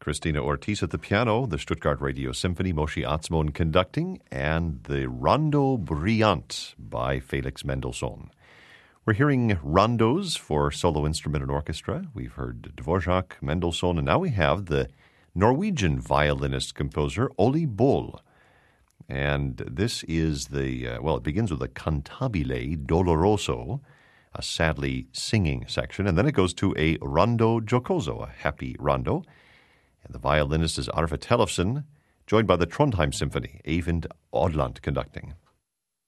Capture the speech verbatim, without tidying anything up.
Christina Ortiz at the piano, the Stuttgart Radio Symphony, Moshe Atzmon conducting, and the Rondo Brillant by Felix Mendelssohn. We're hearing rondos for solo instrument and orchestra. We've heard Dvorak, Mendelssohn, and now we have the Norwegian violinist-composer Ole Bull. And this is the, uh, well, it begins with a cantabile doloroso, a sadly singing section, and then it goes to a rondo giocoso, a happy rondo. And the violinist is Arve Tellefsen, joined by the Trondheim Symphony, Eivind Odland conducting.